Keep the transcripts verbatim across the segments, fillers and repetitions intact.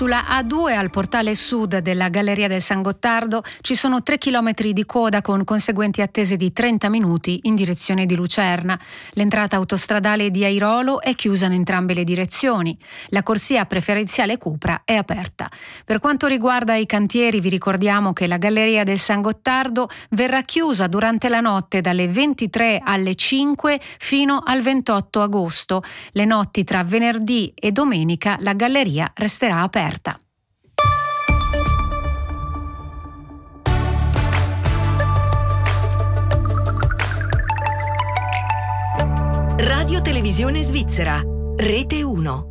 Sulla A due al portale sud della Galleria del San Gottardo ci sono tre chilometri di coda con conseguenti attese di trenta minuti in direzione di Lucerna. L'entrata autostradale di Airolo è chiusa in entrambe le direzioni. La corsia preferenziale Cupra è aperta. Per quanto riguarda i cantieri, vi ricordiamo che la Galleria del San Gottardo verrà chiusa durante la notte dalle ventitré alle cinque fino al ventotto agosto. Le notti tra venerdì e domenica la galleria resterà aperta. Radio Televisione Svizzera, Rete uno.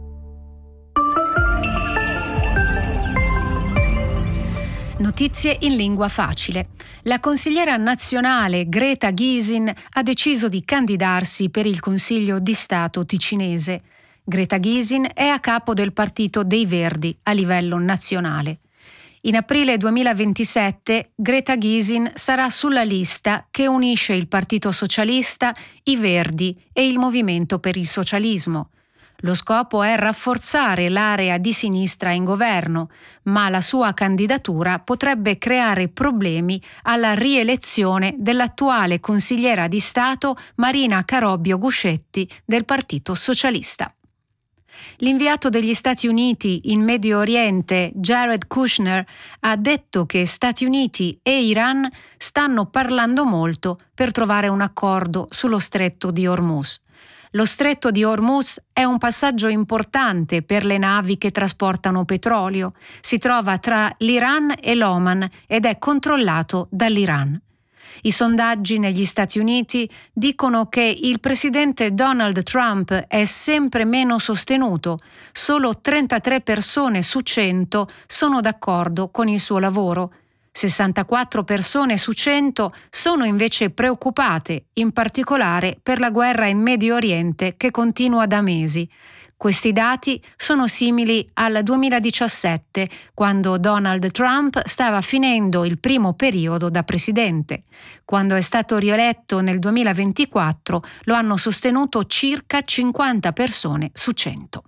Notizie in lingua facile. La consigliera nazionale Greta Gysin ha deciso di candidarsi per il Consiglio di Stato ticinese. Greta Gysin è a capo del Partito dei Verdi a livello nazionale. In aprile duemilaventisette Greta Gysin sarà sulla lista che unisce il Partito Socialista, i Verdi e il Movimento per il Socialismo. Lo scopo è rafforzare l'area di sinistra in governo, ma la sua candidatura potrebbe creare problemi alla rielezione dell'attuale consigliera di Stato Marina Carobbio Guscetti del Partito Socialista. L'inviato degli Stati Uniti in Medio Oriente, Jared Kushner, ha detto che Stati Uniti e Iran stanno parlando molto per trovare un accordo sullo stretto di Hormuz. Lo stretto di Hormuz è un passaggio importante per le navi che trasportano petrolio. Si trova tra l'Iran e l'Oman ed è controllato dall'Iran. I sondaggi negli Stati Uniti dicono che il presidente Donald Trump è sempre meno sostenuto. Solo trentatré persone su cento sono d'accordo con il suo lavoro. sessantaquattro persone su cento sono invece preoccupate, in particolare per la guerra in Medio Oriente che continua da mesi. Questi dati sono simili al duemiladiciassette, quando Donald Trump stava finendo il primo periodo da presidente. Quando è stato rieletto nel duemilaventiquattro lo hanno sostenuto circa cinquanta persone su cento.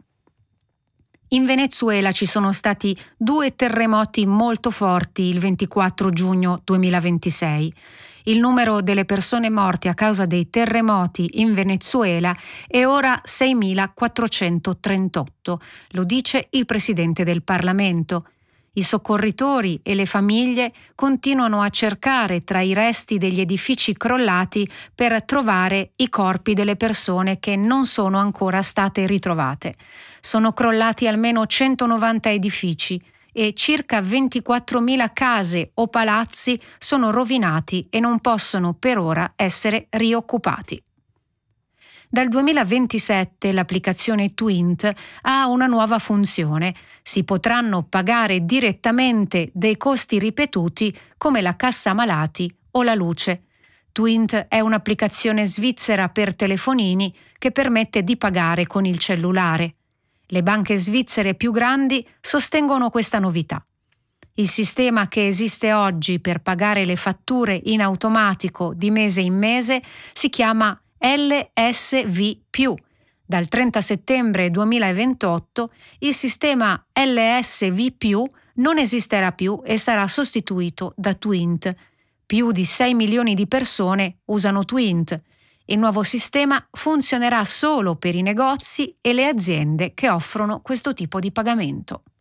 In Venezuela ci sono stati due terremoti molto forti il ventiquattro giugno duemilaventisei. Il numero delle persone morte a causa dei terremoti in Venezuela è ora seimilaquattrocentotrentotto, lo dice il presidente del Parlamento. I soccorritori e le famiglie continuano a cercare tra i resti degli edifici crollati per trovare i corpi delle persone che non sono ancora state ritrovate. Sono crollati almeno centonovanta edifici e circa ventiquattromila case o palazzi sono rovinati e non possono per ora essere rioccupati. Dal duemilaventisette l'applicazione Twint ha una nuova funzione. Si potranno pagare direttamente dei costi ripetuti come la cassa malati o la luce. Twint è un'applicazione svizzera per telefonini che permette di pagare con il cellulare. Le banche svizzere più grandi sostengono questa novità. Il sistema che esiste oggi per pagare le fatture in automatico di mese in mese si chiama L S V più. Dal trenta settembre duemilaventotto il sistema L S V più non esisterà più e sarà sostituito da Twint. Più di sei milioni di persone usano Twint. Il nuovo sistema funzionerà solo per i negozi e le aziende che offrono questo tipo di pagamento.